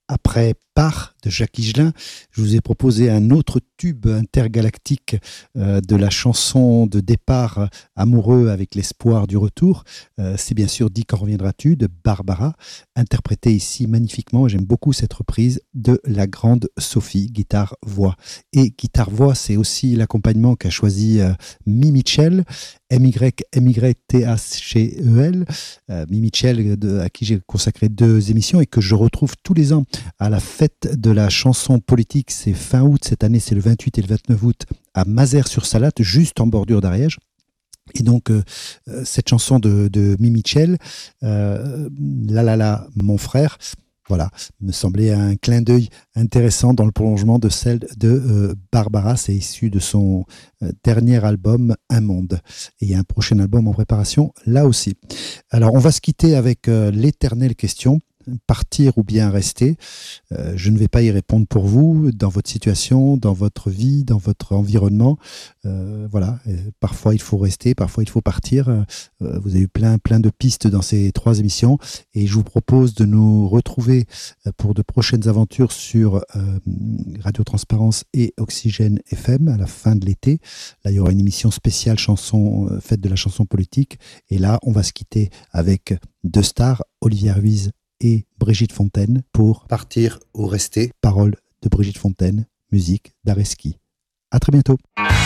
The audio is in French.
Après Part de Jacques Higelin, je vous ai proposé un autre tube intergalactique de la chanson de départ amoureux avec l'espoir du retour. C'est bien sûr Dis quand reviendras-tu de Barbara, interprétée ici magnifiquement. J'aime beaucoup cette reprise de la grande Sophie, guitare-voix. Et guitare-voix, c'est aussi l'accompagnement qu'a choisi Mi Mitchell, M-Y-M-Y-T-H-E-L. Mi Mitchell, à qui j'ai consacré 2 émissions et que je retrouve tous les ans à la fête de la chanson politique. C'est fin août cette année, c'est le 28 et le 29 août à Mazères-sur-Salate, juste en bordure d'Ariège. Et donc, cette chanson de Mi Mitchell, La la la, mon frère, voilà, me semblait un clin d'œil intéressant dans le prolongement de celle de Barbara. C'est issu de son dernier album, Un Monde. Et il y a un prochain album en préparation là aussi. Alors, on va se quitter avec l'éternelle question. Partir ou bien rester, je ne vais pas y répondre pour vous, dans votre situation, dans votre vie, dans votre environnement. Voilà, parfois il faut rester, parfois il faut partir. Vous avez eu plein de pistes dans ces 3 émissions et je vous propose de nous retrouver pour de prochaines aventures sur Radio Transparence et Oxygène FM à la fin de l'été. Là, il y aura une émission spéciale chanson, fête de la chanson politique. Et là, on va se quitter avec 2 stars, Olivier Ruiz et Brigitte Fontaine pour Partir ou rester. Paroles de Brigitte Fontaine, musique d'Areski. À très bientôt.